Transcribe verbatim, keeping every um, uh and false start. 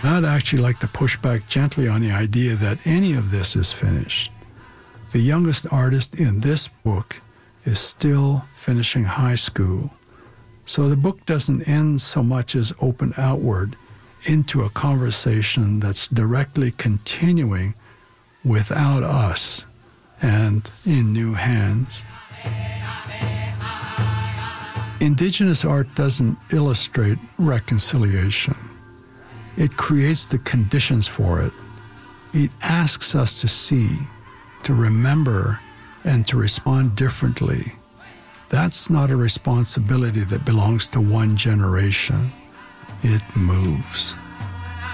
I'd actually like to push back gently on the idea that any of this is finished. The youngest artist in this book is still finishing high school. So the book doesn't end so much as open outward into a conversation that's directly continuing without us and in new hands. Indigenous art doesn't illustrate reconciliation. It creates the conditions for it. It asks us to see, to remember, and to respond differently. That's not a responsibility that belongs to one generation. It moves.